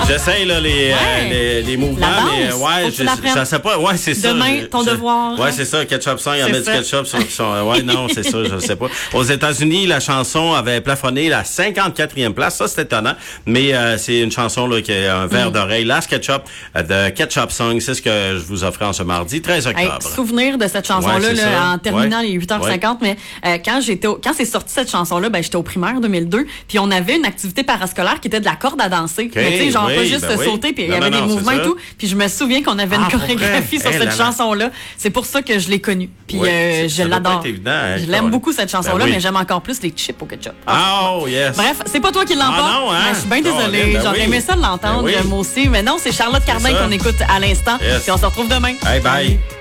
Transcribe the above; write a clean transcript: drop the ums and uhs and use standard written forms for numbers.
J'essaye là, les mouvements, mais je sais pas. Ouais, c'est ça. Demain, ton devoir. Ouais, c'est ça. Ketchup Song, il y a du ketchup sur son. Ouais, non, c'est ça, je sais pas. Aux États-Unis, la chanson avait plafonné la 54e place. Ça, c'est étonnant. Mais c'est une chanson là qui est un verre d'oreille. Last Ketchup de Ketchup Song. C'est ce que je vous offrais en ce mardi, 13 octobre. Souvenir de cette chanson-là en terminant les 8h50. Mais quand c'est sorti cette chanson-là, j'étais au primaire 2002. Puis on avait une activité parascolaire qui était de la corde à danser. Okay, mais tu sais, genre pas juste sauter, puis il y avait des mouvements et tout. Puis je me souviens qu'on avait une chorégraphie sur cette chanson-là. C'est pour ça que je l'ai connue. Puis je l'adore. Je l'aime beaucoup cette chanson-là, mais j'aime encore plus les chips au ketchup. Oh, yes. Bref, c'est pas toi qui l'emporte. Je suis bien désolée. J'aurais aimé ça l'entendre, moi aussi. Mais non, c'est Charlotte Cardin qu'on écoute à l'instant. Puis on se retrouve demain. Bye.